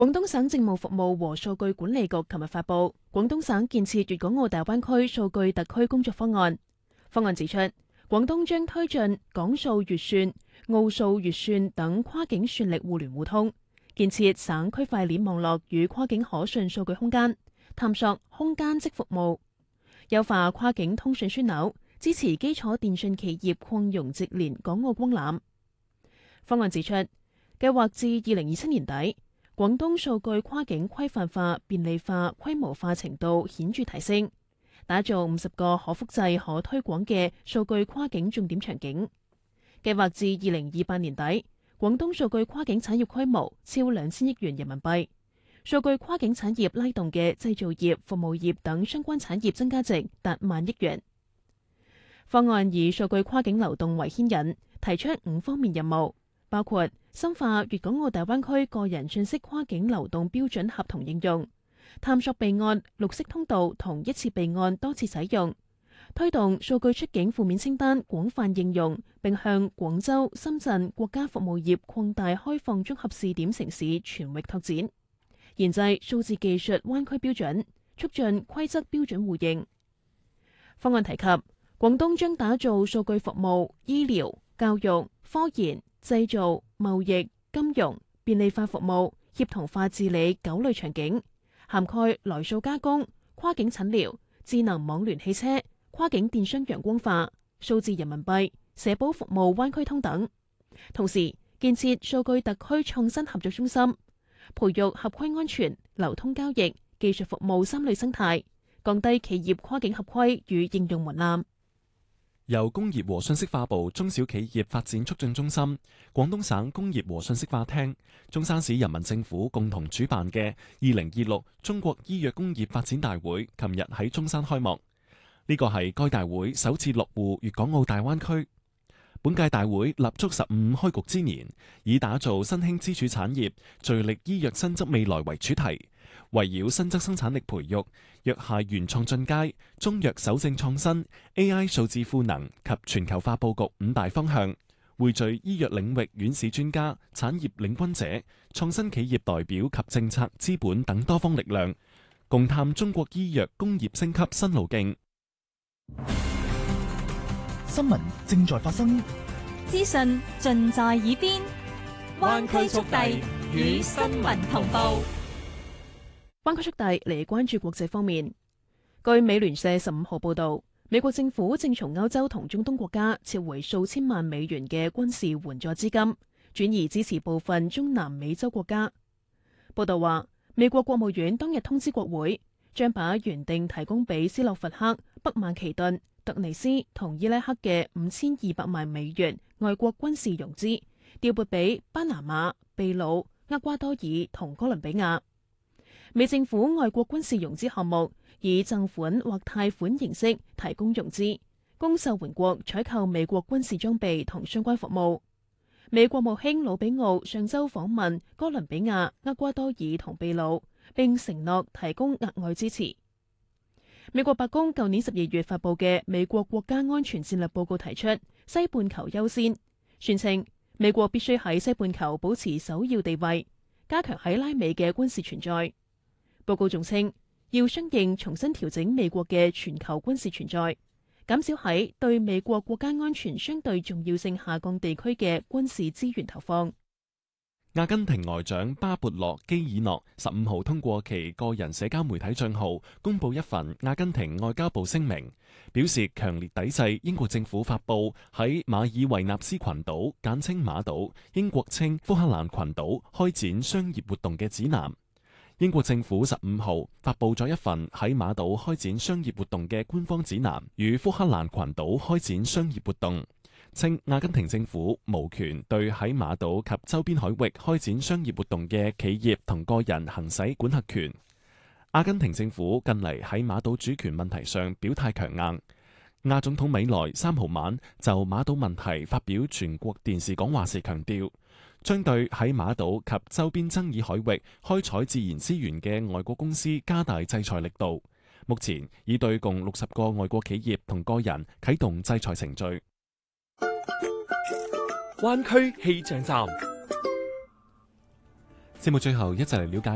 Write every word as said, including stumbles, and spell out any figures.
廣東省政務服務和數據管理局琴日發布廣東省建設粵港澳大灣區數據特區工作方案。方案指出，廣東將推進港數粵算、澳數粵算等跨境算力互聯互通，建設省區塊鏈網絡與跨境可信數據空間，探索空間即服務，優化跨境通訊樞紐，支持基礎電訊企業擴容直連港澳光纜。方案指出，計劃至二零二七年底，廣東數據跨境規範化、便利化、規模化程度顯著提升，打造五十個可複製、可推廣嘅數據跨境重點場景。計劃至二零二八年底，廣東數據跨境產業規模超兩千億元人民幣，數據跨境產業拉動嘅製造業、服務業等相關產業增加值達萬億元。方案以數據跨境流動為牽引，提出五方面任務，包括深化粵港澳大灣區個人信息跨境流動標準合同應用，探索備案、綠色通道同一次備案多次使用，推動數據出境負面清單廣泛應用，並向廣州、深圳國家服務業擴大開放綜合試點城市全域拓展，研製數字技術灣區標準，促進規則標準互認。方案提及，廣東將打造數據服務、醫療、教育、科研、製造、貿易、金融、便利化服務、協同化治理九類場景，涵蓋來數加工、跨境診療、智能網聯汽車、跨境電商陽光化、數字人民幣、社保服務灣區通等。同時建設數據特區創新合作中心，培育合規安全、流通交易、技術服務三類生態，降低企業跨境合規與應用門檻。 由工業和信息化部中小企業發展促進中心、廣東省工業和信息化廳、中山市人民政府共同主辦嘅二零二六中國醫藥工業發展大會，琴日喺中山開幕。呢個係該大會首次落戶粵港澳大灣區。本屆大會立足十五開局之年，以打造新興支柱產業、聚力醫藥新質未來為主題，圍繞新質生產力培育、藥械原創進階、中藥守正創新、A I 數字賦能及全球化佈局五大方向，匯聚醫藥領域院士專家、產業領軍者、創新企業代表及政策資本等多方力量，共探中國醫藥工業升級新路徑。 新聞正在發生， 資訊盡在耳邊，灣區速遞與新聞同步。 灣區速遞嚟關注國際方面。據美聯社十五號報導，美國政府正從歐洲同中東國家撤回數千萬美元嘅軍事援助資金，轉移支持部分中南美洲國家。報導話，美國國務院當日通知國會，將把原定提供俾斯洛伐克、北馬其頓、突尼斯同伊拉克嘅五千二百萬美元外國軍事融資調撥俾巴拿馬、秘魯、厄瓜多爾同哥倫比亞。美政府外國軍事融資項目以贈款或貸款形式提供融資，供受援國採購美國軍事裝備同相關服務。美國務卿魯比奧上週訪問哥倫比亞、厄瓜多爾同秘魯，並承諾提供額外支持。美國白宮舊年十二月發布嘅美國國家安全戰略報告提出西半球優先，宣稱美國必須喺西半球保持首要地位，加強喺拉美嘅軍事存在。報告仲稱要相應重新調整美國嘅全球軍事存在，減少喺對美國國家安全相對重要性下降地區嘅軍事資源投放。 阿根廷外長巴勃洛基爾諾十五號通過其個人社交媒體賬號公布一份阿根廷外交部聲明，表示強烈抵制英國政府發布喺馬爾維納斯群島簡稱馬島，英國稱福克蘭群島開展商業活動嘅指南。英國政府十五號發布咗一份喺馬島開展商業活動嘅官方指南，與福克蘭群島開展商業活動，稱阿根廷政府無權對喺馬島及周邊海域開展商業活動嘅企業同個人行使管轄權。阿根廷政府近嚟喺馬島主權問題上表態強硬。亞總統米萊三號晚就馬島問題發表全國電視講話時強調，將對喺馬島及周邊爭議海域開採自然資源嘅外國公司加大制裁力度。目前已對共六十個外國企業同個人啟動制裁程序。 灣區氣象站， 節目最後一齊嚟了解